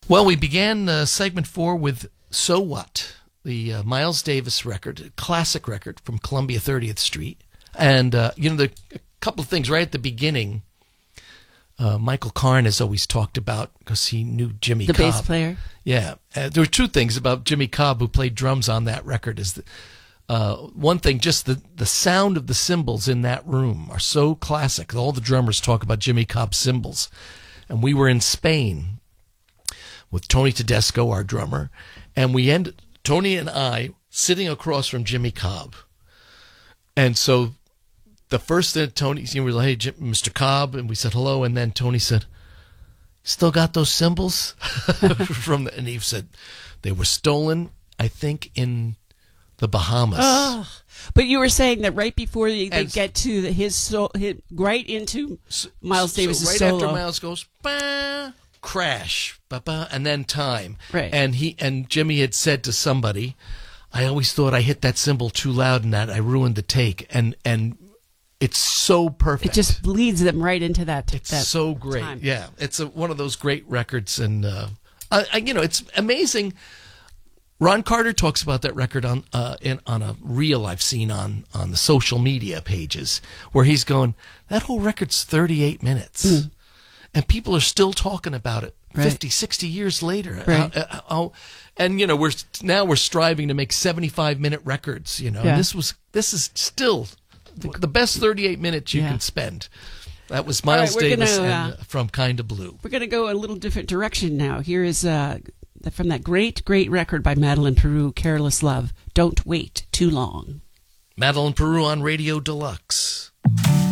Well, we began segment 4 with So What, the Miles Davis record, a classic record from Columbia 30th Street. And, a couple of things right at the beginning. Michael Karn has always talked about, because he knew Jimmy Cobb. The bass player? Yeah. There were two things about Jimmy Cobb, who played drums on that record. Is one thing, just the sound of the cymbals in that room are so classic. All the drummers talk about Jimmy Cobb's cymbals. And we were in Spain with Tony Tedesco, our drummer, and Tony and I, sitting across from Jimmy Cobb. And so the first thing Tony, we were like, hey, Mr. Cobb, and we said hello, and then Tony said, still got those cymbals? And he said, they were stolen, I think, in the Bahamas. Oh, but you were saying that right before they get to his right into Miles Davis' right solo. After Miles goes, bah, crash, bah, and then time. Right. And Jimmy had said to somebody, I always thought I hit that cymbal too loud and that I ruined the take. And it's so perfect. It just leads them right into that. It's so great. Time. Yeah, it's one of those great records, and it's amazing. Ron Carter talks about that record on a reel I've seen on the social media pages, where he's going, that whole record's 38 minutes, and people are still talking about it 50, 60 years later. Right. And we're striving to make 75-minute records. Yeah. And this is still the best 38 minutes you can spend. That was Miles Davis from Kinda Blue. We're going to go a little different direction now. Here is from that great record by Madeleine Peru, Careless Love, Don't Wait Too Long. Madeleine Peru on Radio Deluxe.